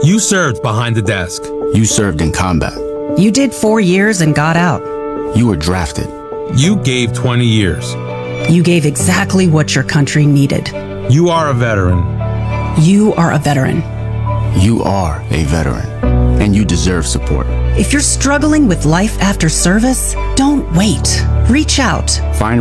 You served behind the desk. You served in combat. You did 4 years and got out. You were drafted. You gave 20 years. You gave exactly what your country needed. You are a veteran. You are a veteran. You are a veteran, and you deserve support. If you're struggling with life after service, don't wait. Reach out. Find